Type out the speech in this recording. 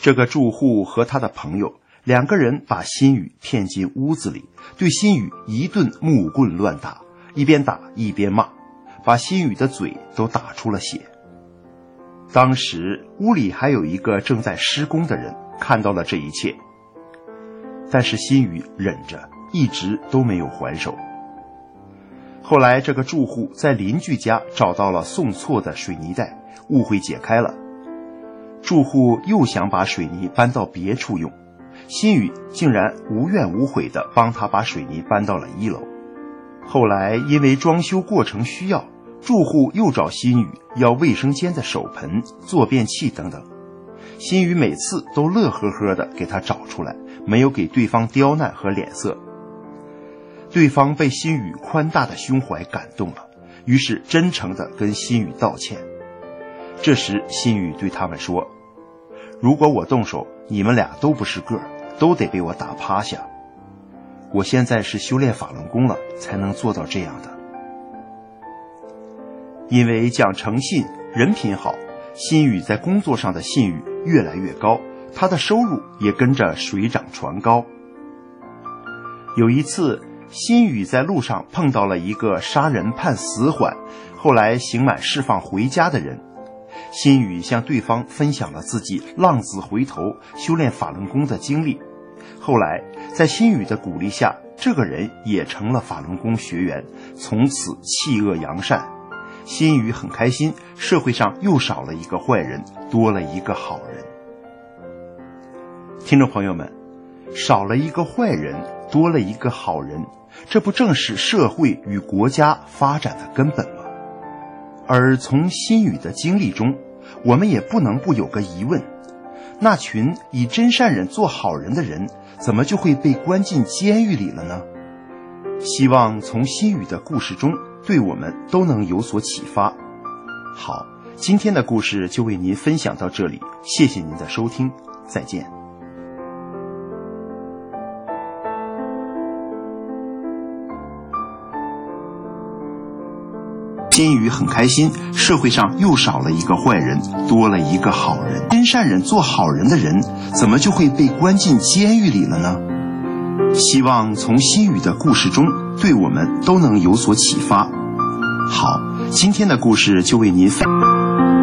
这个住户和他的朋友2个人把辛宇骗进屋子里，对辛宇一顿木棍乱打，一边打一边骂，把辛宇的嘴都打出了血。当时屋里还有一个正在施工的人看到了这一切，但是辛宇忍着，一直都没有还手。后来这个住户在邻居家找到了送错的水泥袋，误会解开了。住户又想把水泥搬到别处用，辛宇竟然无怨无悔地帮他把水泥搬到了1楼。后来因为装修过程需要，住户又找辛宇要卫生间的手盆、坐便器等等。辛宇每次都乐呵呵地给他找出来，没有给对方刁难和脸色。对方被辛宇宽大的胸怀感动了，于是真诚地跟辛宇道歉。这时辛宇对他们说，如果我动手，你们俩都不是个儿，都得被我打趴下。我现在是修炼法轮功了，才能做到这样的。因为讲诚信，人品好，辛宇在工作上的信誉越来越高，他的收入也跟着水涨船高。有一次，辛宇在路上碰到了一个杀人判死缓，后来刑满释放回家的人。辛宇向对方分享了自己浪子回头修炼法轮功的经历。后来在辛宇的鼓励下，这个人也成了法轮功学员，从此弃恶扬善。辛宇很开心，社会上又少了一个坏人，多了一个好人。听众朋友们，少了一个坏人，多了一个好人，这不正是社会与国家发展的根本吗？而从辛宇的经历中，我们也不能不有个疑问，那群以真善忍做好人的人，怎么就会被关进监狱里了呢？希望从辛宇的故事中，对我们都能有所启发。好，今天的故事就为您分享到这里，谢谢您的收听，再见。辛宇很开心，社会上又少了一个坏人，多了一个好人。真善忍做好人的人，怎么就会被关进监狱里了呢？希望从辛宇的故事中，对我们都能有所启发。好，今天的故事就为您分享。